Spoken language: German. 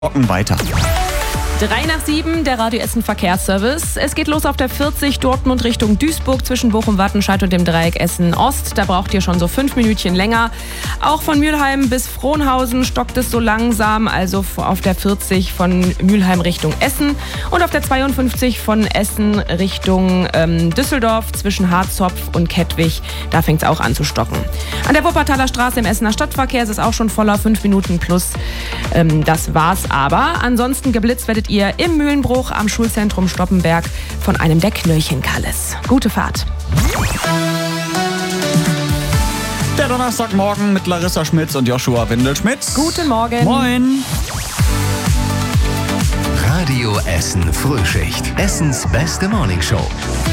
Morgen weiter. 6:03, der Radio Essen Verkehrsservice. Es geht los auf der 40 Dortmund Richtung Duisburg zwischen Bochum, Wattenscheid und dem Dreieck Essen Ost. Da braucht ihr schon so 5 Minütchen länger. Auch von Mülheim bis Frohnhausen stockt es so langsam, also auf der 40 von Mülheim Richtung Essen und auf der 52 von Essen Richtung Düsseldorf zwischen Harzopf und Kettwig. Da fängt es auch an zu stocken. An der Wuppertaler Straße im Essener Stadtverkehr ist es auch schon voller, 5 Minuten plus. Das war's aber. Ansonsten geblitzt werdet ihr im Mühlenbruch am Schulzentrum Stoppenberg von einem der Knöllchenkalles. Gute Fahrt. Der Donnerstagmorgen mit Larissa Schmitz und Joshua Windelschmidt. Guten Morgen. Moin. Radio Essen Frühschicht. Essens beste Morningshow.